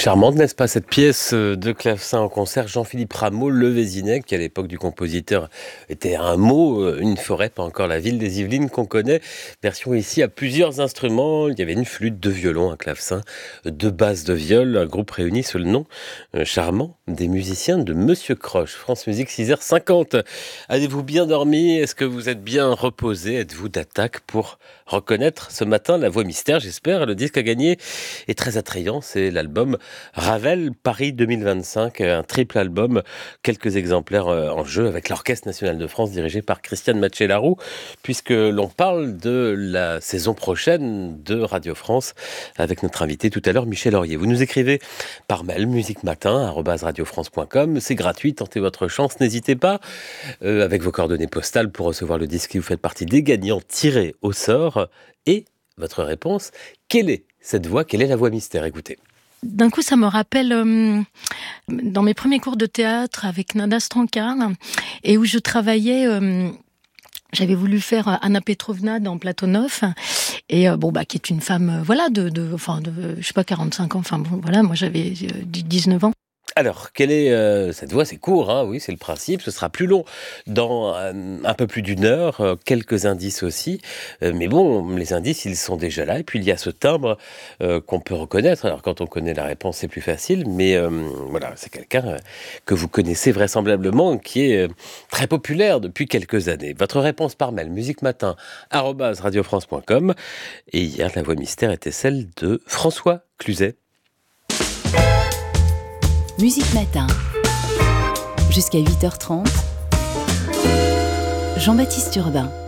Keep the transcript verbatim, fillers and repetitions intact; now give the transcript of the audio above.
Charmante, n'est-ce pas, cette pièce de clavecin en concert, Jean-Philippe Rameau, le Vézinais, qui à l'époque du compositeur était un mot, une forêt, pas encore la ville des Yvelines qu'on connaît. Version ici à plusieurs instruments, il y avait une flûte, deux violons, un clavecin, deux basses de viol, un groupe réuni sous le nom euh, charmant des musiciens de Monsieur Croche. France Musique, six heures cinquante. Avez-vous bien dormi? Est-ce que vous êtes bien reposé? Êtes-vous d'attaque pour reconnaître ce matin la voix mystère, j'espère? Le disque à gagner est très attrayant, c'est l'album Ravel Paris deux mille vingt-cinq, un triple album, quelques exemplaires en jeu avec l'Orchestre National de France dirigé par Christiane Matché-Laroux, puisque l'on parle de la saison prochaine de Radio France avec notre invité tout à l'heure, Michel Aurier. Vous nous écrivez par mail musicmatin arobase radiofrance point com, c'est gratuit, tentez votre chance, n'hésitez pas, euh, avec vos coordonnées postales pour recevoir le disque, vous faites partie des gagnants tirés au sort. Et votre réponse, quelle est cette voix, quelle est la voix mystère? Écoutez. D'un coup, ça me rappelle euh, dans mes premiers cours de théâtre avec Nada Strankar, et où je travaillais, euh, j'avais voulu faire Anna Petrovna dans Platonov, et euh, bon bah qui est une femme, euh, voilà, de, de, enfin, de, je sais pas, quarante-cinq ans, enfin bon, voilà, moi j'avais euh, dix-neuf ans. Alors, quelle est euh, cette voix? C'est court, hein, oui, c'est le principe. Ce sera plus long dans euh, un peu plus d'une heure. Euh, quelques indices aussi. Euh, mais bon, les indices, ils sont déjà là. Et puis, il y a ce timbre euh, qu'on peut reconnaître. Alors, quand on connaît la réponse, c'est plus facile. Mais euh, voilà, c'est quelqu'un euh, que vous connaissez vraisemblablement, qui est euh, très populaire depuis quelques années. Votre réponse par mail, musicmatin arobase radiofrance point com. Et hier, la voix mystère était celle de François Cluzet. Musique Matin, jusqu'à huit heures trente, Jean-Baptiste Urbain.